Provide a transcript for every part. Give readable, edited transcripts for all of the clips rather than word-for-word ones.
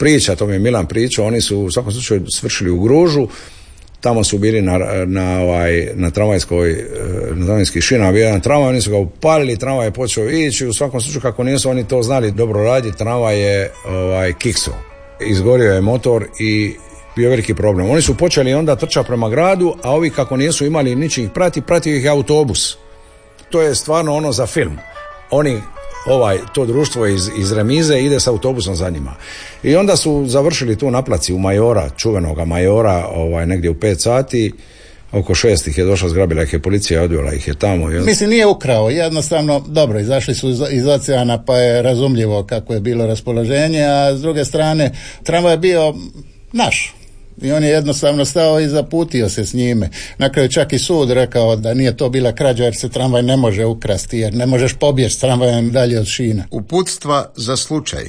priča, to mi je Milan pričao, oni su u svakom slučaju svršili u Gružu, tamo su bili na tramvajski šina, bio jedan tramvaj, oni su ga upalili, tramvaj je počeo ići, u svakom slučaju kako nisu oni to znali dobro raditi, tramvaj je kiksao. Izgorio je motor i bio veliki problem. Oni su počeli onda trčati prema gradu, a ovi kako nisu imali ničih pratio ih je autobus. To je stvarno ono za film. Oni, to društvo iz remize ide s autobusom za njima. I onda su završili tu na placi u Majora, čuvenoga Majora, negdje u 5 sati. Oko 6 ih je došla, zgrabila ih je policija, odvela ih je tamo. Mislim, nije ukrao, jednostavno, dobro, izašli su iz oceana, pa je razumljivo kako je bilo raspoloženje, a s druge strane, tramvaj je bio naš. I on je jednostavno stao i zaputio se s njime. Na kraju čak i sud rekao da nije to bila krađa jer se tramvaj ne može ukrasti, jer ne možeš pobjeći s tramvajem dalje od šina. Uputstva za slučaj.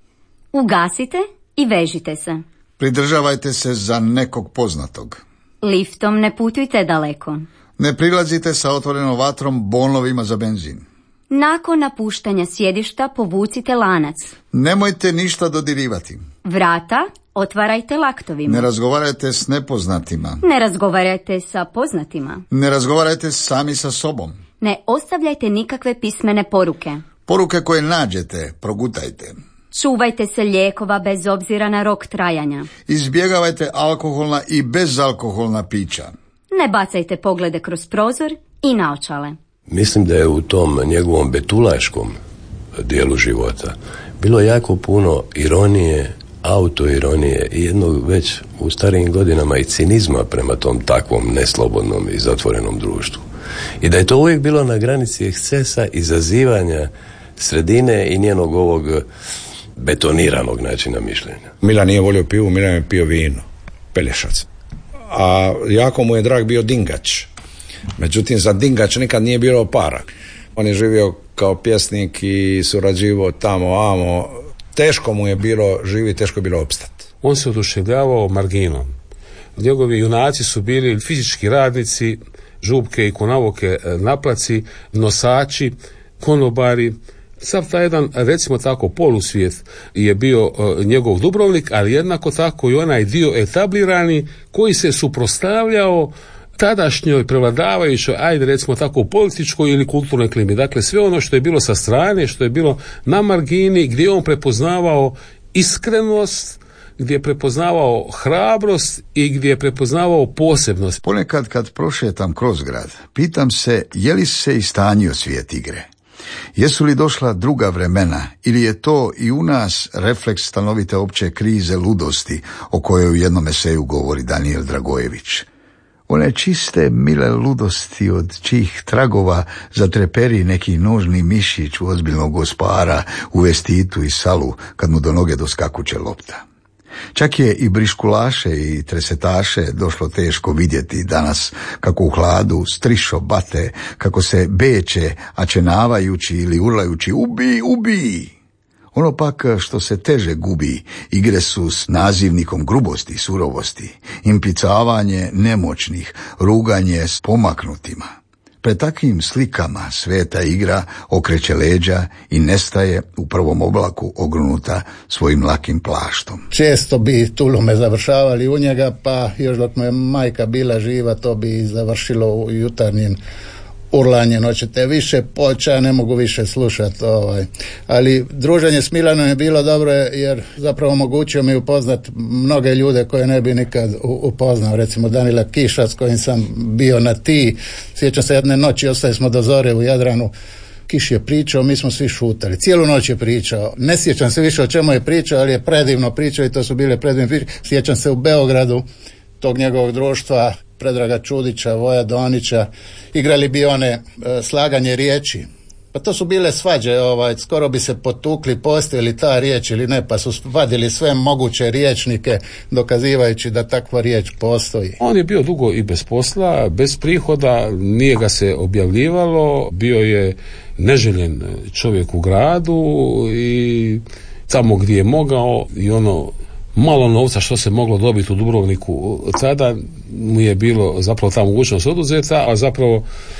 Ugasite i vežite se. Pridržavajte se za nekog poznatog. Liftom ne putujte daleko. Ne prilazite sa otvorenom vatrom bonovima za benzin. Nakon napuštanja sjedišta povucite lanac. Nemojte ništa dodirivati. Vrata otvarajte laktovima. Ne razgovarajte s nepoznatima. Ne razgovarajte sa poznatima. Ne razgovarajte sami sa sobom. Ne ostavljajte nikakve pismene poruke. Poruke koje nađete, progutajte. Čuvajte se lijekova bez obzira na rok trajanja. Izbjegavajte alkoholna i bezalkoholna pića. Ne bacajte poglede kroz prozor i naočale. Mislim da je u tom njegovom betulaškom dijelu života bilo jako puno ironije, autoironije i jednog već u starijim godinama i cinizma prema tom takvom neslobodnom i zatvorenom društvu. I da je to uvijek bilo na granici ekscesa, izazivanja sredine i njenog ovog betoniranog načina mišljenja. Milan nije volio pivu, Milan je pio vino, pelješac. A jako mu je drag bio dingač. Međutim, za dingač nikad nije bilo para. On je živio kao pjesnik i surađivao tamo, amo. Teško mu je bilo živjeti, teško je bilo opstati. On se oduševljavao marginom. Njegovi junaci su bili fizički radnici, župke i konavoke na placi, nosači, konobari. Sav taj jedan, recimo tako, polusvijet je bio njegov Dubrovnik, ali jednako tako i onaj dio etablirani koji se suprotstavljao tadašnjoj prevladavajućoj, ajde recimo tako, političkoj ili kulturnoj klimi. Dakle, sve ono što je bilo sa strane, što je bilo na margini, gdje je on prepoznavao iskrenost, gdje je prepoznavao hrabrost i gdje je prepoznavao posebnost. Ponekad kad prošetam kroz grad, pitam se je li se istanjio svijet igre. Jesu li došla druga vremena ili je to i u nas refleks stanovite opće krize ludosti o kojoj u jednom eseju govori Danijel Dragojević. One čiste, mile ludosti od čijih tragova zatreperi neki nožni mišić u ozbiljnog gospara u vestitu i salu kad mu do noge doskakuće lopta. Čak je i briškulaše i tresetaše došlo teško vidjeti danas kako u hladu strišo bate, kako se beče ačenavajući ili urlajući ubi, ubi. Ono pak što se teže gubi, igre su s nazivnikom grubosti i surovosti, implicavanje nemoćnih, ruganje s pomaknutima. Pred takvim slikama sveta igra okreće leđa i nestaje u prvom oblaku ogrunuta svojim lakim plaštom. Često bi tulume završavali u njega, pa još dok mu je majka bila živa, to bi završilo u jutarnjim urlanje, hoćete više poča, ne mogu više slušati. Ali druženje s Milanom je bilo dobro jer zapravo omogućio mi upoznat mnoge ljude koje ne bi nikad upoznao. Recimo Danila Kiša s kojim sam bio na ti. Sjećam se jedne noći, ostali smo do zore u Jadranu. Kiš je pričao, mi smo svi šutali. Cijelu noć je pričao. Ne sjećam se više o čemu je pričao, ali je predivno pričao i to su bile predivne priče. Sjećam se u Beogradu tog njegovog društva, Predraga Čudića, Voja Donića, igrali bi one slaganje riječi. Pa to su bile svađe, skoro bi se potukli, postoji li ta riječ ili ne, pa su vadili sve moguće riječnike dokazivajući da takva riječ postoji. On je bio dugo i bez posla, bez prihoda, nije ga se objavljivalo, bio je neželjen čovjek u gradu i tamo gdje je mogao i ono malo novca što se moglo dobiti u Dubrovniku tada mu je bilo zapravo ta mogućnost oduzeta, a zapravo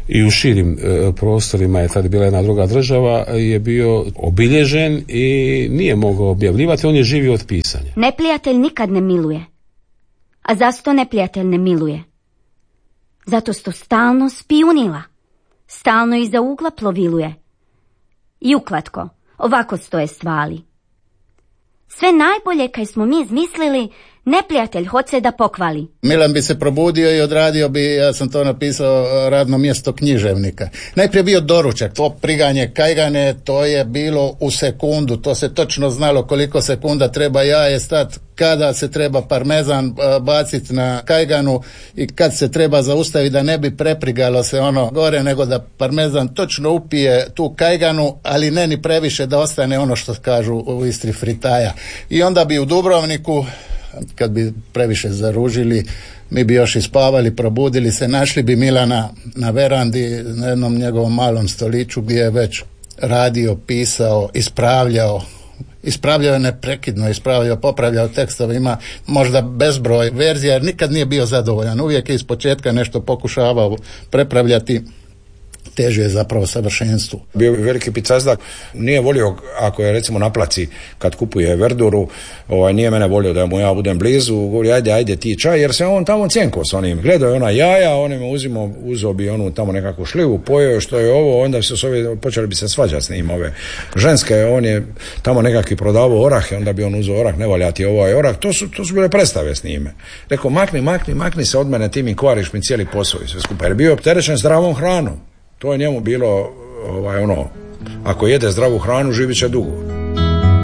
i u širim prostorima je tad bila jedna druga država, je bio obilježen i nije mogao objavljivati, on je živio od pisanja. Neprijatelj nikad ne miluje. A zašto neprijatelj ne miluje? Zato što stalno spijunila, stalno iza ugla ploviluje. I ukratko, ovako stoje stvari. Sve najbolje kaj smo mi izmislili, neprijatelj hoće da pokvali. Milan bi se probudio i odradio bi, ja sam to napisao, radno mjesto književnika. Najprije bio doručak, to priganje kajgane, to je bilo u sekundu, to se točno znalo koliko sekunda treba jaje stat, kada se treba parmezan baciti na kajganu i kad se treba zaustaviti da ne bi preprigalo se ono gore, nego da parmezan točno upije tu kajganu, ali ne ni previše da ostane ono što kažu u Istri fritaja. I onda bi u Dubrovniku, kad bi previše zaružili, mi bi još ispavali, probudili se, našli bi Milana na verandi na jednom njegovom malom stoliću gdje je već radio, pisao, ispravljao je neprekidno, popravljao tekstove, ima možda bezbroj verzija jer nikad nije bio zadovoljan, uvijek je ispočetka nešto pokušavao prepravljati. Teže je zapravo savršenstvu. Bio veliki picazdak, nije volio ako je recimo na placi kad kupuje verduru, nije mene volio da mu ja budem blizu, govori ajde ti čaj, jer se on tamo cjenko s onim, gledao je ona jaja, on me uzeo bi onu tamo nekakvu šljivu, pojeo što je ovo, onda počeli bi se svađati s njim ove ženske, on je tamo nekakvi prodavao orahe, onda bi on uzeo orah, ne valja ti ovaj orah, to su bile predstave s njime. Rekao, makni se od mene, ti mi kvariš mi cijeli posao i sve skupa, jer je bio opterećen zdravom hranom. To je njemu bilo, ako jede zdravu hranu, živit će dugo.